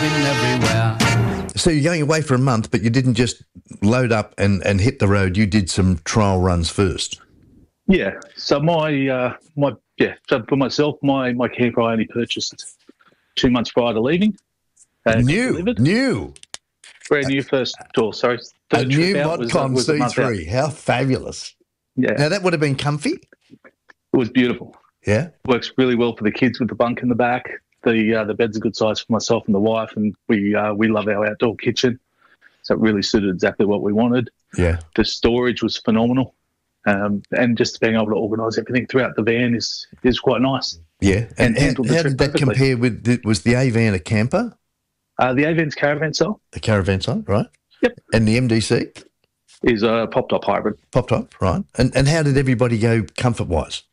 been everywhere. So you're going away for a month, but you didn't just load up and hit the road. You did some trial runs first. Yeah. So so for myself, my camper I only purchased 2 months prior to leaving. New. Brand new first tour, sorry. A new ModCon C3. How fabulous. Yeah. Now, that would have been comfy? It was beautiful. Yeah? Works really well for the kids with the bunk in the back. The bed's a good size for myself and the wife, and we love our outdoor kitchen. So it really suited exactly what we wanted. Yeah. The storage was phenomenal. And just being able to organise everything throughout the van is quite nice. Yeah. And how did that compare with, was the A-Van a camper? The A-Van's caravan cell. A caravan site, right? Yep. And the MDC? Is a pop-top hybrid. Pop-top, right. And how did everybody go comfort-wise?